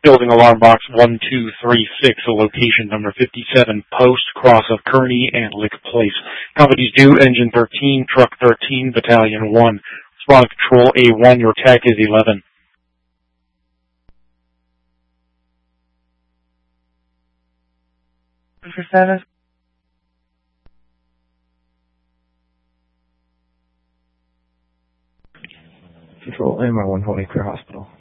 Building alarm box 1236, location number 57, post cross of Kearney and Lick Place. Companies due, engine 13, truck 13, battalion 1. Respond control A1, your TAC is 11. For status. Control AMR 1 holding clear hospital.